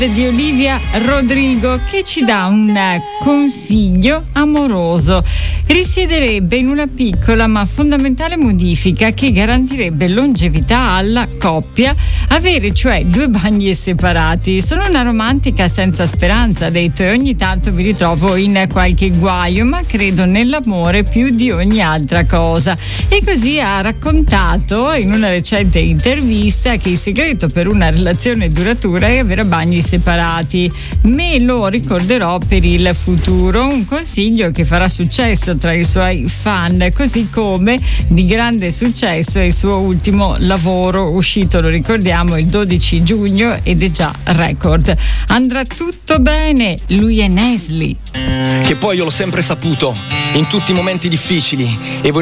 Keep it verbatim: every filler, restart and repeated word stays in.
di Olivia Rodrigo, che ci dà un consiglio amoroso. Risiederebbe in una piccola ma fondamentale modifica che garantirebbe longevità alla coppia, avere cioè due bagni separati. Sono una romantica senza speranza, ha detto, e ogni tanto mi ritrovo in qualche guaio, ma credo nell'amore più di ogni altra cosa. E così ha raccontato in una recente intervista che il segreto per una relazione duratura è avere bagni separati. Me lo ricorderò per il futuro, un consiglio che farà successo tra i suoi fan, così come di grande successo il suo ultimo lavoro, uscito, lo ricordiamo, il dodici giugno ed è già record. Andrà tutto bene, lui è Nesli. Che poi io l'ho sempre saputo, in tutti i momenti difficili, e